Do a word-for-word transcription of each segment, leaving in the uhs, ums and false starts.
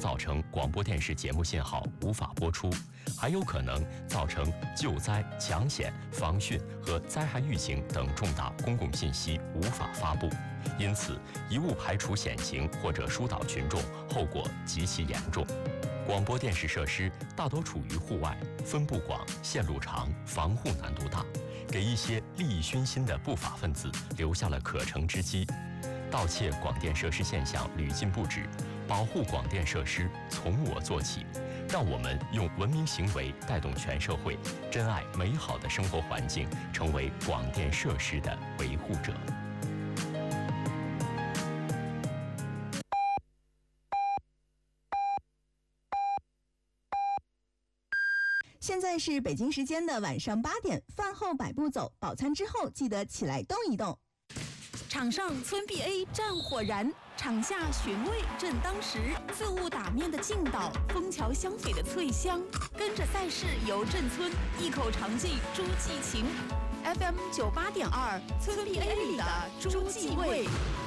造成广播电视节目信号无法播出，还有可能造成救灾、抢险、防汛和灾害预警等重大公共信息无法发布。因此，一误排除险情或者疏导群众，后果极其严重。广播电视设施大多处于户外，分布广、线路长，防护难度大，给一些利益熏心的不法分子留下了可乘之机。盗窃广电设施现象屡禁不止，保护广电设施从我做起，让我们用文明行为带动全社会，珍爱美好的生活环境，成为广电设施的维护者。 现在是北京时间的晚上八点，饭后百步走，饱餐之后记得起来动一动。 场上村 B A 战火燃，场下寻味正当时，自误打面的劲道，枫桥香榧的脆香，跟着赛事游镇村，一口尝尽诸暨情。F M 九八点二，村 B A 里的诸暨味。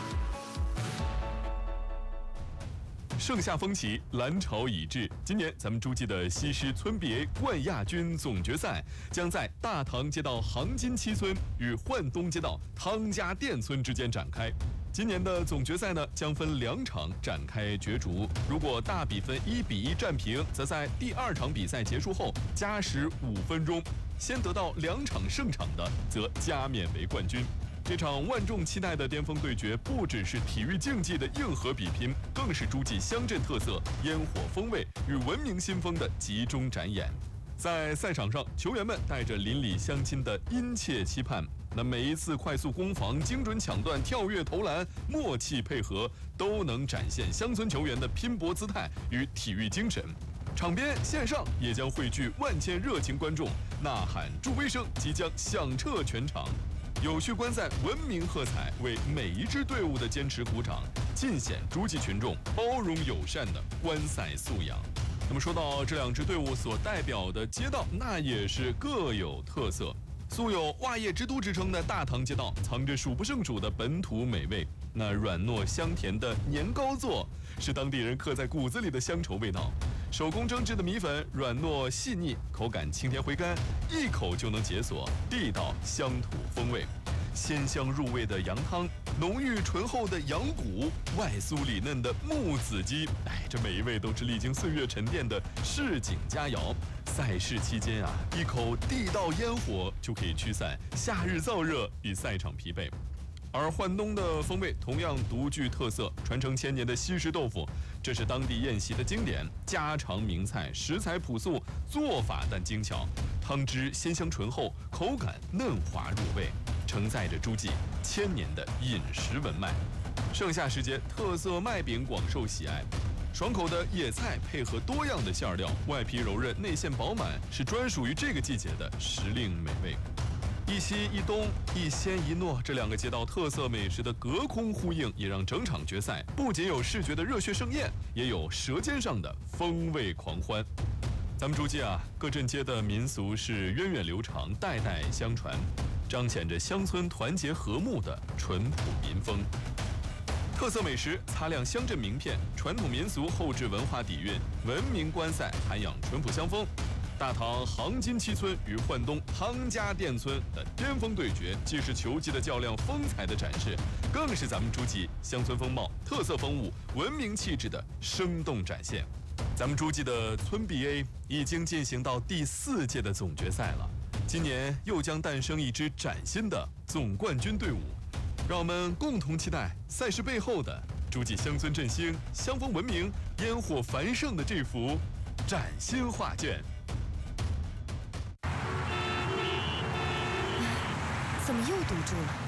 盛夏风起，蓝潮已至。今年咱们诸暨的西施村 B A 冠亚军总决赛将在大塘街道杭金七村与浣东街道汤家店村之间展开。今年的总决赛呢，将分两场展开角逐。如果大比分一比一战平，则在第二场比赛结束后加时五分钟，先得到两场胜场的，则加冕为冠军。这场万众期待的巅峰对决，不只是体育竞技的硬核比拼，更是诸暨乡镇特色、烟火风味与文明新风的集中展演。在赛场上，球员们带着邻里乡亲的殷切期盼，那每一次快速攻防、精准抢断、跳跃投篮、默契配合，都能展现乡村球员的拼搏姿态与体育精神。场边线上也将汇聚万千热情观众，呐喊助威声即将响彻全场。有序观赛，文明喝彩，为每一支队伍的坚持鼓掌，尽显诸暨群众包容友善的观赛素养。那么说到这两支队伍所代表的街道，那也是各有特色。素有袜业之都之称的大塘街道，藏着数不胜数的本土美味。那软糯香甜的年糕做，是当地人刻在骨子里的乡愁味道。手工蒸制的米粉软糯细腻，口感清甜回甘，一口就能解锁地道乡土风味。鲜香入味的羊汤，浓郁醇厚的羊骨，外酥里嫩的木子鸡，哎，这每一味都是历经岁月沉淀的市井佳肴。赛事期间啊，一口地道烟火就可以驱散夏日燥热与赛场疲惫。而浣东的风味同样独具特色，传承千年的西施豆腐，这是当地宴席的经典家常名菜，食材朴素，做法但精巧，汤汁鲜香醇厚，口感嫩滑入味，承载着诸暨千年的饮食文脉。盛夏时节，特色麦饼广受喜爱，爽口的野菜配合多样的馅料，外皮柔韧，内馅饱满，是专属于这个季节的时令美味。一西一东，一鲜一糯，这两个街道特色美食的隔空呼应，也让整场决赛不仅有视觉的热血盛宴，也有舌尖上的风味狂欢。咱们诸暨啊，各镇街的民俗是源远流长，代代相传，彰显着乡村团结和睦的淳朴民风。特色美食擦亮乡镇名片，传统民俗后置文化底蕴，文明观赛涵养淳朴乡风。大塘杭金七村与浣东汤家店村的巅峰对决，既是球技的较量、风采的展示，更是咱们诸暨乡村风貌、特色风物、文明气质的生动展现。咱们诸暨的村 B A 已经进行到第四届的总决赛了，今年又将诞生一支崭新的总冠军队伍，让我们共同期待赛事背后的诸暨乡村振兴、乡风文明、烟火繁盛的这幅崭新画卷。 怎么又堵住了？